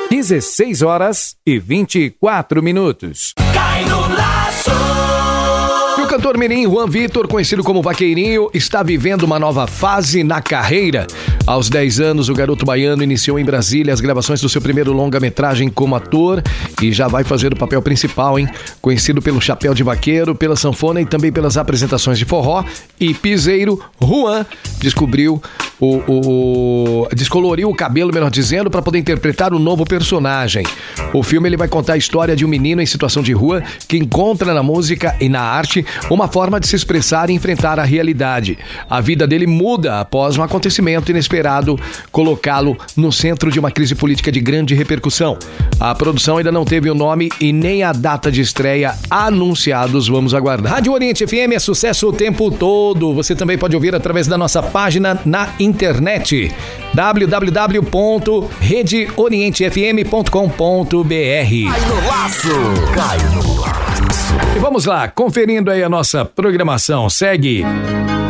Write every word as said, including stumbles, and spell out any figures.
dezesseis horas e vinte e quatro minutos. Cai no laço. E o cantor mirim Juan Vitor, conhecido como Vaqueirinho, está vivendo uma nova fase na carreira. Aos dez anos, o garoto baiano iniciou em Brasília as gravações do seu primeiro longa-metragem como ator e já vai fazer o papel principal, hein? Conhecido pelo chapéu de vaqueiro, pela sanfona e também pelas apresentações de forró e piseiro, Juan descobriu o, o, o descoloriu o cabelo, melhor dizendo, para poder interpretar o novo personagem. O filme ele vai contar a história de um menino em situação de rua que encontra na música e na arte uma forma de se expressar e enfrentar a realidade. A vida dele muda após um acontecimento inesperado, colocá-lo no centro de uma crise política de grande repercussão. A produção ainda não teve o nome e nem a data de estreia anunciados. Vamos aguardar. Rádio Oriente F M é sucesso o tempo todo. Você também pode ouvir através da nossa página na internet w w w ponto rede oriente f m ponto com ponto b r. Cai no laço. Cai no laço. E vamos lá, conferindo aí a nossa programação. Segue